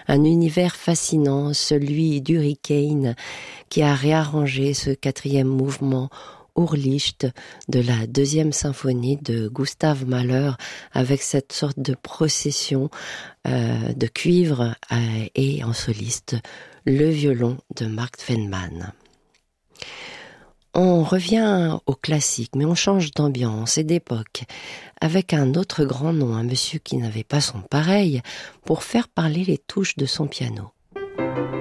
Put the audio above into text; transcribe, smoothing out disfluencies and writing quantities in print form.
Un univers fascinant, celui d'Hurricane, qui a réarrangé ce quatrième mouvement Urlicht de la deuxième symphonie de Gustav Mahler avec cette sorte de procession de cuivre et en soliste le violon de Mark Feldman. On revient au classique, mais on change d'ambiance et d'époque, avec un autre grand nom, un monsieur qui n'avait pas son pareil, pour faire parler les touches de son piano.